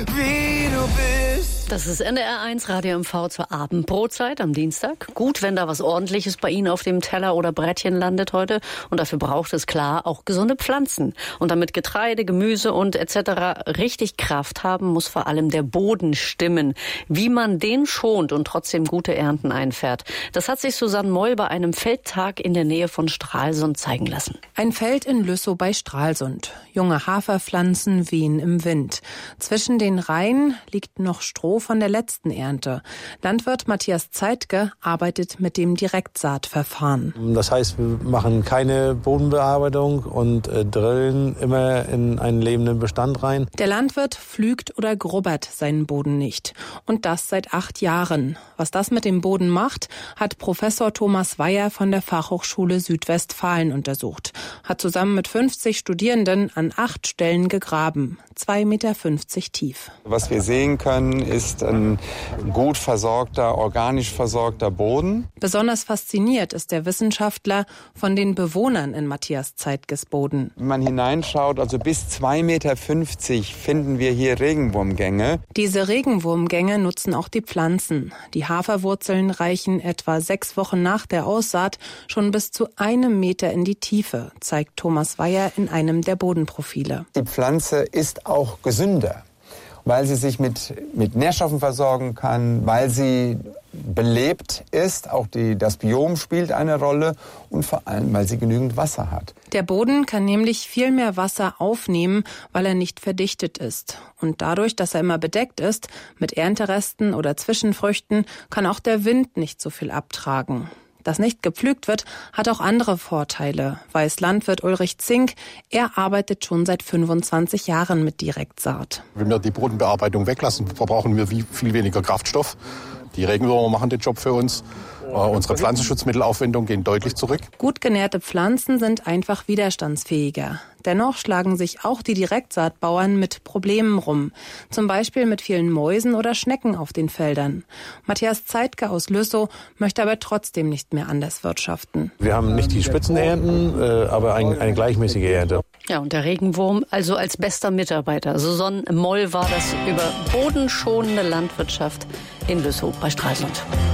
Wie du bist. Das ist NDR1 Radio MV zur Abendbrotzeit am Dienstag. Gut, wenn da was Ordentliches bei Ihnen auf dem Teller oder Brettchen landet heute. Und dafür braucht es klar auch gesunde Pflanzen. Und damit Getreide, Gemüse und etc. richtig Kraft haben, muss vor allem der Boden stimmen. Wie man den schont und trotzdem gute Ernten einfährt. Das hat sich Susanne Moll bei einem Feldtag in der Nähe von Stralsund zeigen lassen. Ein Feld in Lüssow bei Stralsund. Junge Haferpflanzen wehen im Wind. Zwischen den Reihen liegt noch Stroh von der letzten Ernte. Landwirt Matthias Zeitke arbeitet mit dem Direktsaatverfahren. Das heißt, wir machen keine Bodenbearbeitung und drillen immer in einen lebenden Bestand rein. Der Landwirt pflügt oder grubbert seinen Boden nicht. Und das seit 8 Jahren. Was das mit dem Boden macht, hat Professor Thomas Weyer von der Fachhochschule Südwestfalen untersucht. Hat zusammen mit 50 Studierenden an 8 Stellen gegraben. 2,50 Meter tief. Was wir sehen können, ist ein gut versorgter, organisch versorgter Boden. Besonders fasziniert ist der Wissenschaftler von den Bewohnern in Matthias Zeitkes Boden. Wenn man hineinschaut, also bis 2,50 Meter finden wir hier Regenwurmgänge. Diese Regenwurmgänge nutzen auch die Pflanzen. Die Haferwurzeln reichen etwa 6 Wochen nach der Aussaat schon bis zu 1 Meter in die Tiefe, zeigt Thomas Weyer in einem der Bodenprofile. Die Pflanze ist auch gesünder, weil sie sich mit Nährstoffen versorgen kann, weil sie belebt ist, auch das Biom spielt eine Rolle und vor allem, weil sie genügend Wasser hat. Der Boden kann nämlich viel mehr Wasser aufnehmen, weil er nicht verdichtet ist. Und dadurch, dass er immer bedeckt ist, mit Ernteresten oder Zwischenfrüchten, kann auch der Wind nicht so viel abtragen. Dass nicht gepflügt wird, hat auch andere Vorteile, weiß Landwirt Ulrich Zink. Er arbeitet schon seit 25 Jahren mit Direktsaat. Wenn wir die Bodenbearbeitung weglassen, verbrauchen wir viel weniger Kraftstoff. Die Regenwürmer machen den Job für uns. Unsere Pflanzenschutzmittelaufwendungen gehen deutlich zurück. Gut genährte Pflanzen sind einfach widerstandsfähiger. Dennoch schlagen sich auch die Direktsaatbauern mit Problemen rum. Zum Beispiel mit vielen Mäusen oder Schnecken auf den Feldern. Matthias Zeitke aus Lüssow möchte aber trotzdem nicht mehr anders wirtschaften. Wir haben nicht die Spitzenernten, aber eine gleichmäßige Ernte. Ja, und der Regenwurm also als bester Mitarbeiter. Susanne Moll war das über bodenschonende Landwirtschaft in Lüssow bei Stralsund.